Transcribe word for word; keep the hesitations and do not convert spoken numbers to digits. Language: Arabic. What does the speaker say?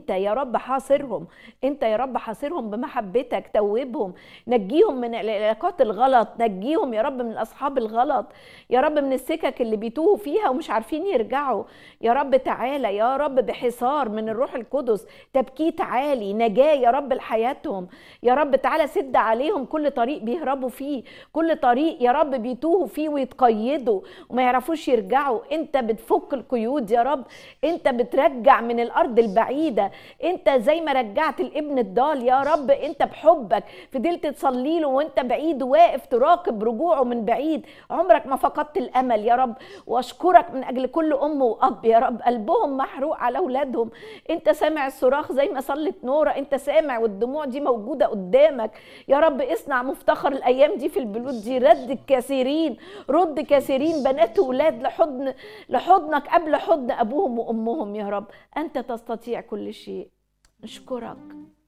انت يا رب حاصرهم، انت يا رب حاصرهم بمحبتك، توبهم، نجيهم من العلاقات الغلط، نجيهم يا رب من الاصحاب الغلط، يا رب من السكك اللي بيتوهوا فيها ومش عارفين يرجعوا. يا رب تعالى يا رب بحصار من الروح القدس، تبكيت عالي، نجاة يا رب لحياتهم. يا رب تعالى سد عليهم كل طريق بيهربوا فيه، كل طريق يا رب بيتوهوا فيه ويتقيدوا وما يعرفوش يرجعوا. انت بتفك القيود يا رب، انت بترجع من الارض البعيدة، انت زي ما رجعت الابن الضال يا رب، انت بحبك فضلت تصلي له وانت بعيد واقف تراقب رجوعه من بعيد، عمرك ما فقدت الامل يا رب. واشكرك من اجل كل ام واب يا رب قلبهم محروق على اولادهم، انت سامع الصراخ زي ما صلت نورة، انت سامع والدموع دي موجودة قدامك يا رب. اصنع مفتخر الايام دي في البيوت دي، رد الكثيرين، رد كثيرين بنات وولاد لحضن لحضنك قبل حضن ابوهم وامهم يا رب. انت تستطيع كل شيء. نشكرك